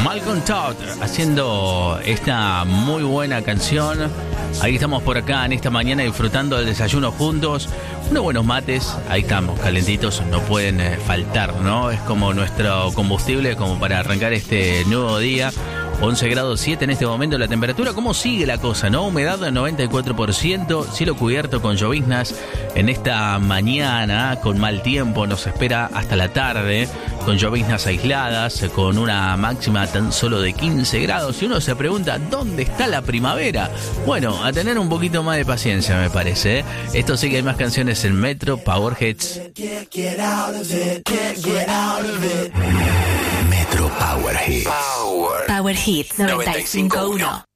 Malcolm Todd haciendo esta muy buena canción. Ahí estamos por acá en esta mañana disfrutando del desayuno juntos. Unos buenos mates, ahí estamos, calentitos, no pueden faltar, ¿no? Es como nuestro combustible como para arrancar este nuevo día. 11 grados 7 en este momento la temperatura. ¿Cómo sigue la cosa, no? Humedad del 94%, cielo cubierto con lloviznas en esta mañana, con mal tiempo, nos espera hasta la tarde, con lloviznas aisladas, con una máxima tan solo de 15 grados. Y uno se pregunta, ¿dónde está la primavera? Bueno, a tener un poquito más de paciencia, me parece, ¿eh? Esto sí que hay más canciones en Metro Power Hits. Metro Power Hits. Power Hits 95.1.